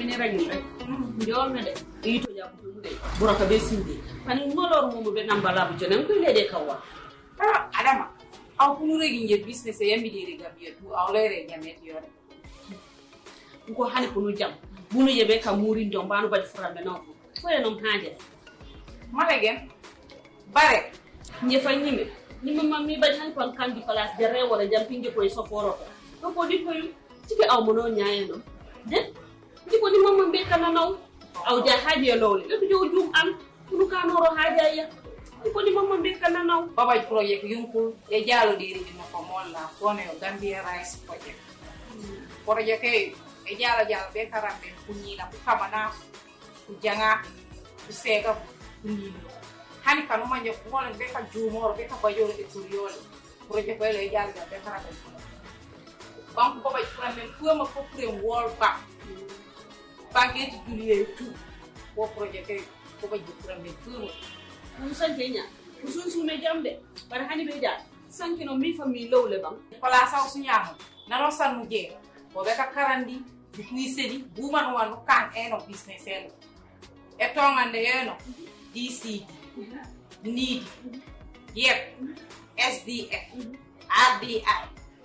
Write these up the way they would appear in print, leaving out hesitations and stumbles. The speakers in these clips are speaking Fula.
ni ragni rek ndiol na de yito ja ko dum de buraka be sindi pani ngolor mo be nambala bu jonen ko lede kawwa adama aw kunu regi nge business yambi di rega biyo tu aw lere nyamet yore ko hani kunu jam bunu yebe ka muri ndom banu baj furambe no ko e non hande malegen bare nyefa nyime ni mammi baj han kon kandi place de re wala jam pinje ko so foro ko di ko tike aw mo no nyaaye no de diko ni mamma be kana naw aw ja haaje lowle do jom am kunu ka noro haaja ya diko ni mamma be kana naw baba project yunkul e jaalo diri ni ko molla kono yo Gambia Rice project project e jaalo be karambe kunyina ku kamana ku janga ku sega kunyina hani kanu manje ko wala be ka jumo be ka bayo e turiyol project e jaalo be karambe bank baba karambe fuama ko pre world bank banque julie tout ko projet ko ba jiframbe tout mun sankenya usun sume jambe bar hani be ja sankino mi fami lowle bam place aw sunyama nano sanu je ko be ka karandi ni sedi buman wanu kan eno business eno e tongande eno DC need yep SDF RDI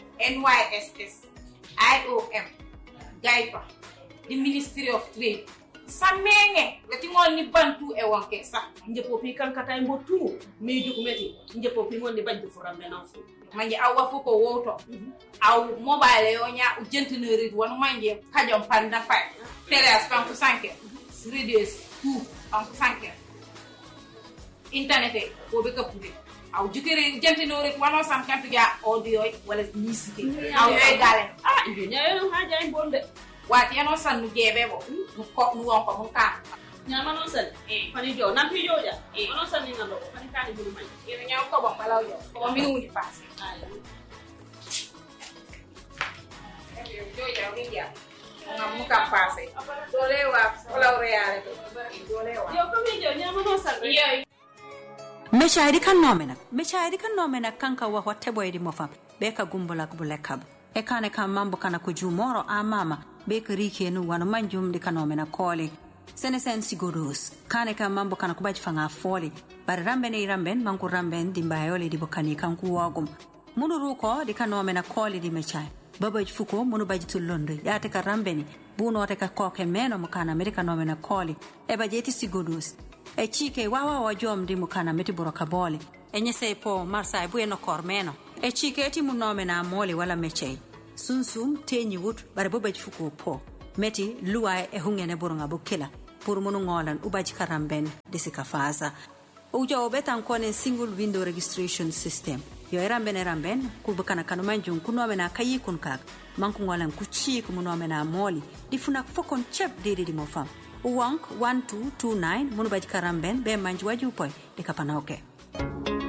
NYSS IOM GAIPA the Ministry of Trade samenge lati ngol ni bantu e wonke sa njepo pi kan kata mbo tu mi dokumenti njepo pi ngol ni badde furambe nanfu manje awa fu ko woto aw mobile yo nya ujenteneri wonu manje kajom panda fay teles kan ko sanke redes tout en sanke internet ko be kapure aw jukere jentenori wonu sam kantu ja audio wala musique aw yoy galen inde nyayo haja mbonde wati ano sanu jebe bo ko nu won ko mun ka nyama non san pani jo na pi jo ja non san ni ngalo pani ka ni bulu mai ina nyaw ko bon balaw jo ko mi wuni passe jo ja windia ngam mu ka passe dole wa wala reale dole wa yo ko mi jo nyama non san yo me shaidi kan nomena kanka wa hotte boydi mo fam be ka gumbula ko bulekab e kane kam mambo kana ko jumoro a mama be ka rike nu wana manjum di kanomena kole sene sen sigoros kane kam mambo kana ko baji fanga fole bar rambe ne ramben manku ramben di mbayole di bokani kanku wagum munu ruko di kanomena kole di mechai babaj fuko munu baji tulonde yate ka rambeni buno te ka koke meno mukana amerika nomena kole e bajeti sigoros e chike wawa wajom di mukana meti boroka bole enye sei po marsa bueno kormeno e chike ti munomena mole wala mechei sunsum tenyi wut bare bobaj fuko po meti luwa e hungene boronga bokela pour munu ngolan ubaji karamben desika faza ujo betan kone single window registration system yo ramben kubakana kanumanjun kunomena kayi kunkak manku ngolan kuchi kunomena moli difuna fokon chep dede di mofam uwank 1229 munu baji karamben be manju waju poy de kapanoke